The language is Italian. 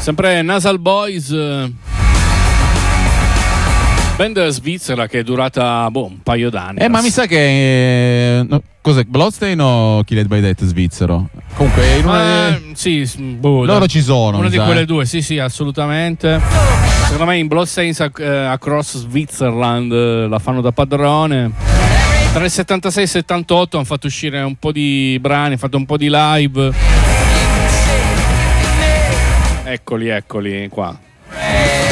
Sempre Nasal Boys, band svizzera che è durata un paio d'anni. Ma mi sa che cos'è? Bloodstain o Killed by Death svizzero? Comunque in sì, loro ci sono. Una di quelle due, sì, assolutamente. Secondo me in Bloodstains Across Switzerland la fanno da padrone. Tra il 76 e il 78 hanno fatto uscire un po' di brani, hanno fatto un po' di live. Eccoli qua.